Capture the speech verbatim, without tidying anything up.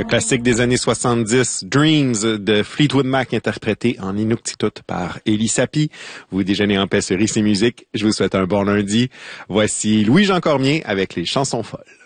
Le classique des années soixante-dix, Dreams de Fleetwood Mac, interprété en Inuktitut par Élie Sapi. Vous déjeunez en paix sur Ici Musique. Je vous souhaite un bon lundi. Voici Louis-Jean Cormier avec les chansons folles.